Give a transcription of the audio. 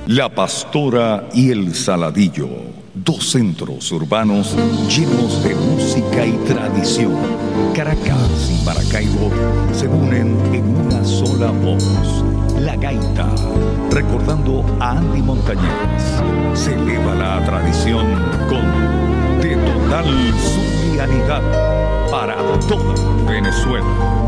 La Pastora y el Saladillo, dos centros urbanos llenos de música y tradición. Caracas y Maracaibo se unen en una sola voz, la gaita. Recordando a Andy Montañez, se eleva la tradición con De Total Zulianidad para toda Venezuela.